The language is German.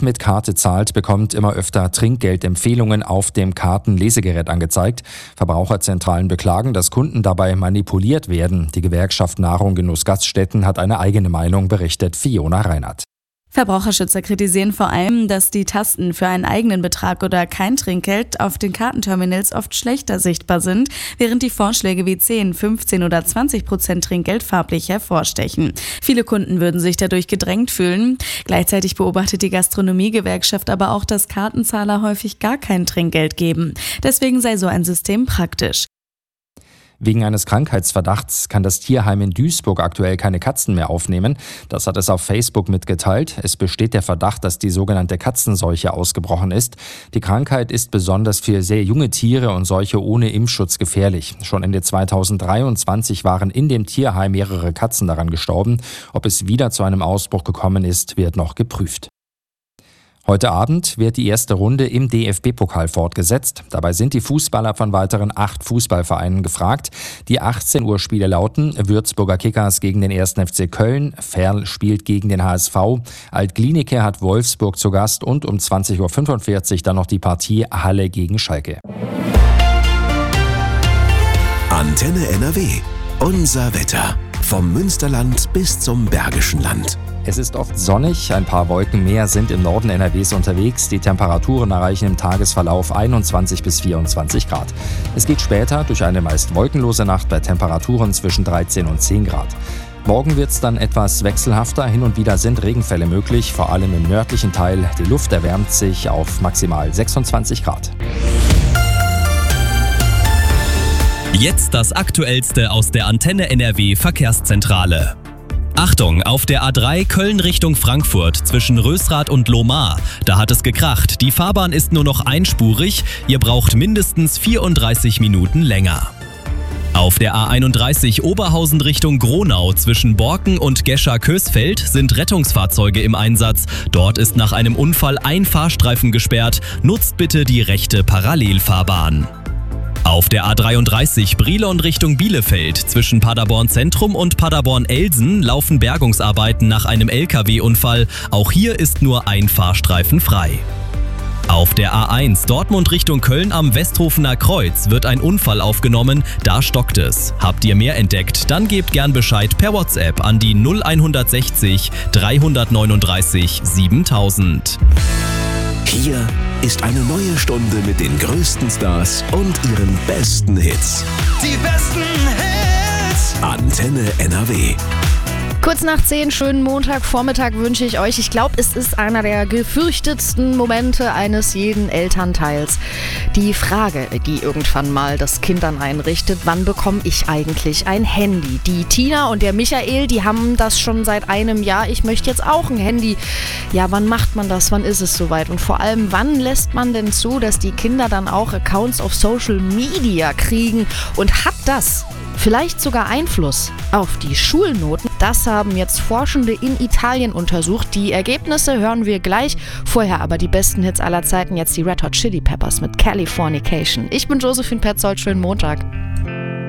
mit Karte zahlt, bekommt immer öfter Trinkgeldempfehlungen auf dem Kartenlesegerät angezeigt. Verbraucherzentralen beklagen, dass Kunden dabei manipuliert werden. Die Gewerkschaft Nahrung Genuss Gaststätten hat eine eigene Meinung, berichtet Fiona Reinhardt. Verbraucherschützer kritisieren vor allem, dass die Tasten für einen eigenen Betrag oder kein Trinkgeld auf den Kartenterminals oft schlechter sichtbar sind, während die Vorschläge wie 10, 15 oder 20% Trinkgeld farblich hervorstechen. Viele Kunden würden sich dadurch gedrängt fühlen. Gleichzeitig beobachtet die Gastronomiegewerkschaft aber auch, dass Kartenzahler häufig gar kein Trinkgeld geben. Deswegen sei so ein System praktisch. Wegen eines Krankheitsverdachts kann das Tierheim in Duisburg aktuell keine Katzen mehr aufnehmen. Das hat es auf Facebook mitgeteilt. Es besteht der Verdacht, dass die sogenannte Katzenseuche ausgebrochen ist. Die Krankheit ist besonders für sehr junge Tiere und solche ohne Impfschutz gefährlich. Schon Ende 2023 waren in dem Tierheim mehrere Katzen daran gestorben. Ob es wieder zu einem Ausbruch gekommen ist, wird noch geprüft. Heute Abend wird die erste Runde im DFB-Pokal fortgesetzt. Dabei sind die Fußballer von weiteren 8 Fußballvereinen gefragt. Die 18 Uhr Spiele lauten: Würzburger Kickers gegen den 1. FC Köln, Verl spielt gegen den HSV, Alt-Glienicke hat Wolfsburg zu Gast und um 20.45 Uhr dann noch die Partie Halle gegen Schalke. Antenne NRW. Unser Wetter. Vom Münsterland bis zum Bergischen Land. Es ist oft sonnig, ein paar Wolken mehr sind im Norden NRWs unterwegs. Die Temperaturen erreichen im Tagesverlauf 21 bis 24 Grad. Es geht später durch eine meist wolkenlose Nacht bei Temperaturen zwischen 13 und 10 Grad. Morgen wird es dann etwas wechselhafter, hin und wieder sind Regenfälle möglich, vor allem im nördlichen Teil. Die Luft erwärmt sich auf maximal 26 Grad. Jetzt das Aktuellste aus der Antenne NRW Verkehrszentrale. Achtung, auf der A3 Köln Richtung Frankfurt zwischen Rösrath und Lohmar. Da hat es gekracht. Die Fahrbahn ist nur noch einspurig. Ihr braucht mindestens 34 Minuten länger. Auf der A31 Oberhausen Richtung Gronau zwischen Borken und Gescher-Kösfeld sind Rettungsfahrzeuge im Einsatz. Dort ist nach einem Unfall ein Fahrstreifen gesperrt. Nutzt bitte die rechte Parallelfahrbahn. Auf der A33 Brilon Richtung Bielefeld zwischen Paderborn Zentrum und Paderborn-Elsen laufen Bergungsarbeiten nach einem LKW-Unfall. Auch hier ist nur ein Fahrstreifen frei. Auf der A1 Dortmund Richtung Köln am Westhofener Kreuz wird ein Unfall aufgenommen, da stockt es. Habt ihr mehr entdeckt, dann gebt gern Bescheid per WhatsApp an die 0160 339 7000. Hier ist eine neue Stunde mit den größten Stars und ihren besten Hits. Die besten Hits! Antenne NRW. Kurz nach 10, schönen Montagvormittag wünsche ich euch. Ich glaube, es ist einer der gefürchtetsten Momente eines jeden Elternteils. Die Frage, die irgendwann mal das Kind dann einrichtet: Wann bekomme ich eigentlich ein Handy? Die Tina und der Michael, die haben das schon seit einem Jahr. Ich möchte jetzt auch ein Handy. Ja, wann macht man das? Wann ist es soweit? Und vor allem, wann lässt man denn zu, dass die Kinder dann auch Accounts auf Social Media kriegen? Und hat das vielleicht sogar Einfluss auf die Schulnoten? Das haben jetzt Forschende in Italien untersucht. Die Ergebnisse hören wir gleich. Vorher aber die besten Hits aller Zeiten. Jetzt die Red Hot Chili Peppers mit Californication. Ich bin Josephine Petzold. Schönen Montag.